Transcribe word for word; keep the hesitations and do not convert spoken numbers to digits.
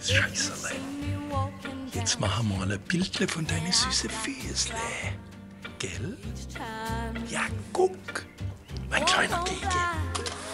dummes Scheißerlein. Jetzt machen wir mal ein Bildle von deinen süßen Füßle. Gell? Ja, guck. Mein kleiner Keke.